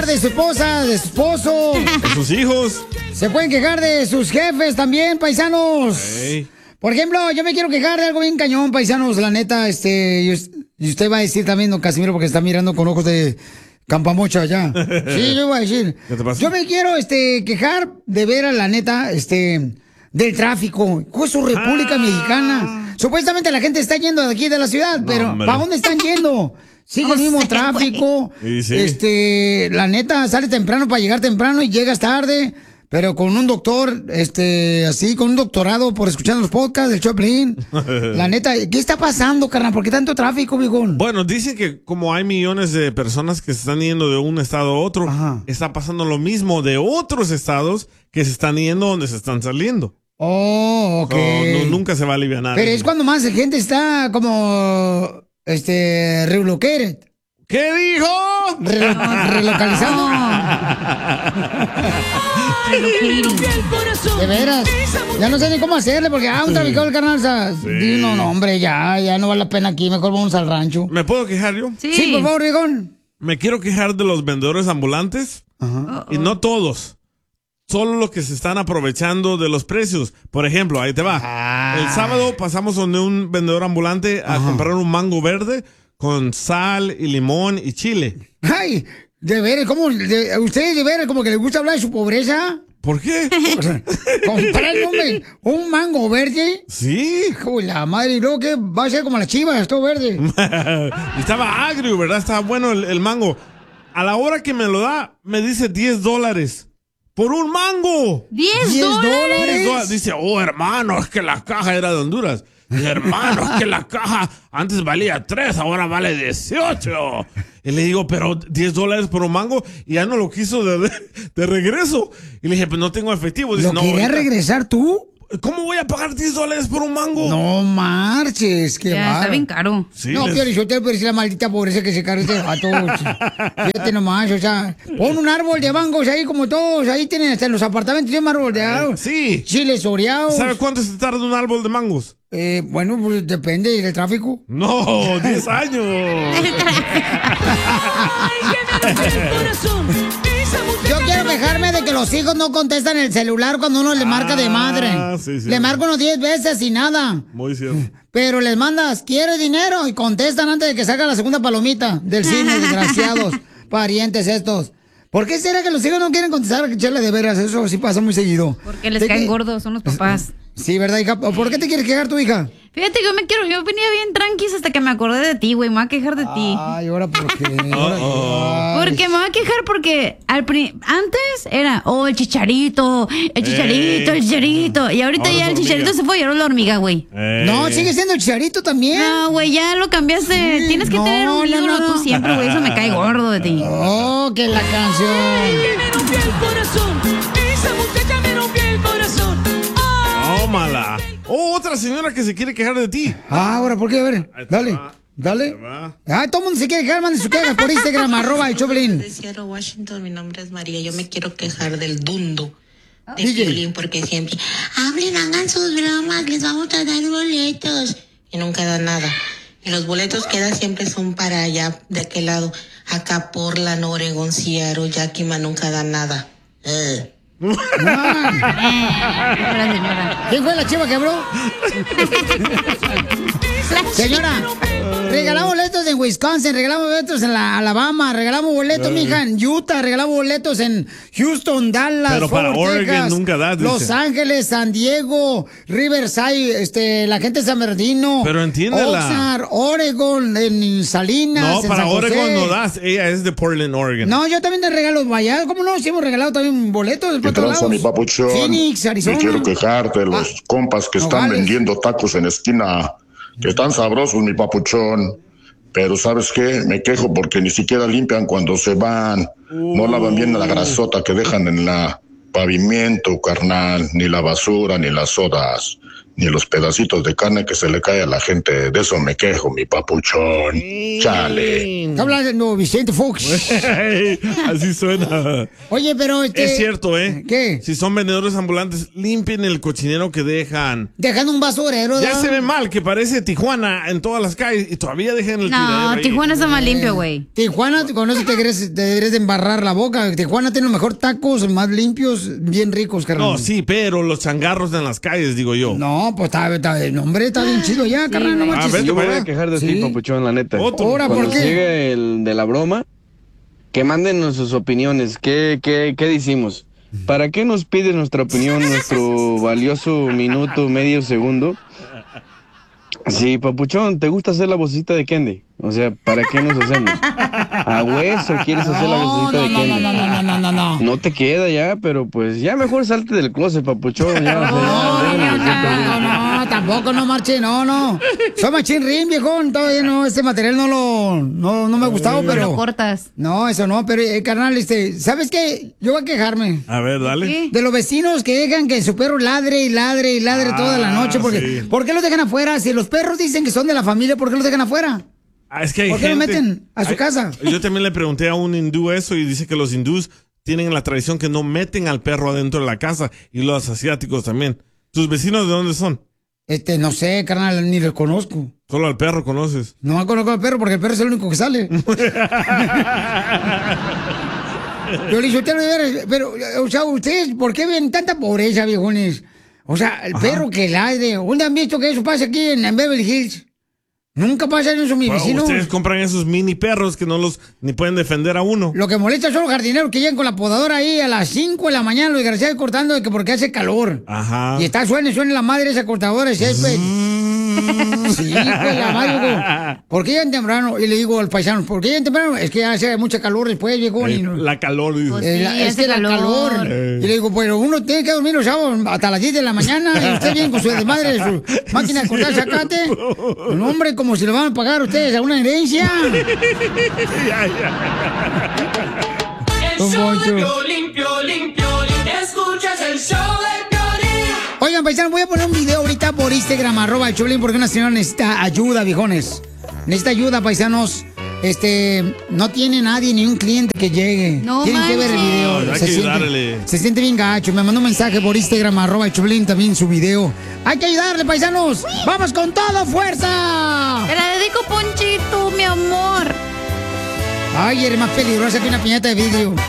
quejar de su esposa, de su esposo. De sus hijos. Se pueden quejar de sus jefes también, paisanos. Hey. Por ejemplo, yo me quiero quejar de algo bien cañón, paisanos, la neta, y usted va a decir también, don Casimiro, porque está mirando con ojos de campamocha allá. Sí, yo voy a decir. ¿Qué te pasa? Yo me quiero, quejar de ver a la neta, del tráfico. Con su República Mexicana. Supuestamente la gente está yendo de aquí de la ciudad, pero ¿para dónde están yendo? Sigue el mismo tráfico. Sí. La neta, sale temprano para llegar temprano y llegas tarde. Pero con un doctor, así, con un doctorado por escuchar los podcasts del Choplin. La neta, ¿qué está pasando, carnal? ¿Por qué tanto tráfico, viejón? Bueno, dicen que como hay millones de personas que se están yendo de un estado a otro, está pasando lo mismo de otros estados que se están yendo donde se están saliendo. Oh, ok. Nunca se va a aliviar nada. Pero es cuando más gente está como, relocated. ¿Qué dijo? Relocalizado. De veras. Ya no sé ni cómo hacerle porque, un traficado del carnal. No, hombre, ya no vale la pena aquí. Mejor vamos al rancho. ¿Me puedo quejar yo? Sí, por favor, Rigón. Me quiero quejar de los vendedores ambulantes. Y no todos. Solo los que se están aprovechando de los precios. Por ejemplo, ahí te va. El sábado pasamos donde un vendedor ambulante a comprar un mango verde con sal y limón y chile. Ay, de veras, ¿ustedes de veras como que les gusta hablar de su pobreza? ¿Por qué? ¿Comprar un mango verde? Sí. Hijo de la madre, ¿y luego qué? Va a ser como las chivas, todo verde. Estaba agrio, ¿verdad? Estaba bueno el mango. A la hora que me lo da, me dice $10. ¡Por un mango! $10. Dice, hermano, es que la caja era de Honduras. Y hermano, es que la caja antes valía 3, ahora vale 18. Y le digo, pero $10 por un mango. Y ya no lo quiso de regreso. Y le dije, pues no tengo efectivo. Dice, ¿Lo querías regresar tú? ¿Cómo voy a pagar $10 por un mango? No marches, qué ya, está bien caro. Sí, no, pero es la maldita pobreza que se carga este vato. Fíjate nomás, o sea, pon un árbol de mangos ahí como todos. Ahí tienen hasta en los apartamentos, tienen un árbol de mangos. Sí. Chiles oreados. ¿Sabe cuánto se tarda un árbol de mangos? Bueno, pues depende del tráfico. No, 10 años. Yo quiero quejarme de que los hijos no contestan el celular cuando uno le marca de madre. Sí. Le marca unos 10 veces y nada. Muy cierto. Pero les mandas, ¿quieres dinero? Y contestan antes de que salga la segunda palomita del cine, desgraciados, parientes estos. ¿Por qué será que los hijos no quieren contestar? Chale, de veras, eso sí pasa muy seguido. Porque les caen gordos, son los papás. Sí, ¿verdad, hija? ¿Por qué te quieres quejar tu hija? Fíjate, yo venía bien tranquis hasta que me acordé de ti, güey. Me voy a quejar de ti. Ay, ¿ahora por qué? Porque me voy a quejar porque antes era, el chicharito. Y ahorita ya el chicharito se fue y ahora la hormiga, güey. No, sigue siendo el chicharito también. No, güey, ya lo cambiaste. Sí, tienes que tener un ídolo tú siempre, güey. Eso me cae gordo de ti. Oh, que la canción. Ay, que me rompió el corazón. Esa muchacha me rompió el corazón. Tómala. Otra señora que se quiere quejar de ti. Ahora, ¿por qué? A ver, dale. Todo el mundo se quiere quejar, mande su queja por Instagram, @el Choplin. De Seattle, Washington, mi nombre es María. Yo me quiero quejar del dundo de DJ. Piolín porque siempre hablen, hagan sus bromas, les vamos a dar boletos. Y nunca da nada. Y los boletos que da siempre son para allá, de aquel lado. Acá Portland, Oregon, Seattle, Yakima, nunca da nada. ¿Quién fue la chiva que habló? Señora, regalamos boletos en Wisconsin, regalamos boletos en Alabama, regalamos boletos, mija, en Utah, regalamos boletos en Houston, Dallas, pero para Fort Oregon Texas, nunca da, dice. Los Ángeles, San Diego, Riverside, la gente de San Bernardino, pero entiéndela. Oxnard, Oregon, en Salinas, No, en para San José. Oregon no das. Ella es de Portland, Oregon. No, yo también te regalo allá. ¿Cómo no? Sí hemos regalado también boletos. ¿Qué tranza, mi papuchón? Phoenix, Arizona. Me quiero quejar de los compas que están vendiendo tacos en esquina. Que están sabrosos, mi papuchón. Pero ¿sabes qué? Me quejo porque ni siquiera limpian cuando se van. No lavan bien la grasota que dejan en la pavimento, carnal. Ni la basura, ni las sodas. ni los pedacitos de carne que se le cae a la gente. De eso me quejo, mi papuchón. Chale. Está hablando Vicente Fox. Así suena. Oye, pero Es cierto, ¿eh? ¿Qué? Si son vendedores ambulantes, limpien el cochinero que dejan. Dejan un basurero. Ya se ve mal, que parece Tijuana en todas las calles y todavía dejan el tiradero No, ahí. Tijuana está más limpio, güey. Tijuana, con eso te deberías de embarrar la boca. Tijuana tiene los mejores tacos más limpios, bien ricos, carnal. No, sí, pero los changarros en las calles, digo yo. No, pues hombre, está bien chido ya, carnal. No manches. vete Yo me para voy a allá. quejar de ti, papuchón, la neta. Ahora, ¿por Cuando qué? llegue el de la broma, que manden sus opiniones. ¿Qué decimos? ¿Para qué nos pide nuestra opinión, nuestro valioso minuto, medio segundo? Sí, papuchón, ¿te gusta hacer la vocecita de Kendi? O sea, ¿para qué nos hacemos? ¿A hueso quieres hacer la vocecita de Kendi? No. No te queda ya, pero pues ya mejor salte del closet, papuchón. Ya, No, tampoco, no marche, no. Soy machín rin, viejón, todavía no, este material no me ha gustado, pero... Lo cortas. No, eso no, pero carnal, ¿sabes qué? Yo voy a quejarme. A ver, dale. De los vecinos que dejan que su perro ladre y ladre y ladre toda la noche, porque sí. ¿por qué los dejan afuera? Si los perros dicen que son de la familia, ¿por qué los dejan afuera? Es que hay ¿Por qué lo gente- meten a su casa? Yo también le pregunté a un hindú eso y dice que los hindús tienen la tradición que no meten al perro adentro de la casa y los asiáticos también. ¿Tus vecinos de dónde son? No sé, carnal, ni los conozco. Solo al perro conoces. No conozco al perro porque el perro es el único que sale. Yo le dije, usted no debe, pero, o sea, ustedes, ¿por qué ven tanta pobreza, viejones? O sea, el perro que ladre. ¿Dónde han visto que eso pasa aquí en Beverly Hills? Nunca pasa eso, mi vecino. Ustedes compran esos mini perros que no los ni pueden defender a uno. Lo que molesta son los jardineros que llegan con la podadora ahí a las 5 de la mañana, los desgraciados cortando de que porque hace calor. Ajá. Y está suene la madre esa cortadora de césped. Sí, hijo de la madre, digo, ¿por qué llegan temprano? Y le digo al paisano, ¿por qué llegan temprano? Es que hace mucha calor después, viejo. La calor, dice. Pues sí, Es hace que la calor. Y le digo, pero uno tiene que dormir los sábados hasta las 10 de la mañana y usted viene con su desmadre, su máquina de cortar zacate. No, hombre, como si le van a pagar a ustedes a una herencia. El show de Piolín, Piolín, Piolín. Escuchas el show de Piolín. Oigan, paisanos, voy a poner un video ahorita por Instagram, @el Choplin, porque una señora necesita ayuda, viejones. Necesita ayuda, paisanos. No tiene nadie, ni un cliente que llegue. No Tienen que ver el manches. video. Hay que ayudarle. Se siente bien gacho. Me mandó un mensaje por Instagram, @el Choplin, también su video. Hay que ayudarle, paisanos. ¡Vamos con todo, fuerza! Te la dedico, Ponchito, mi amor. Ay, eres más peligrosa que una piñata de vidrio.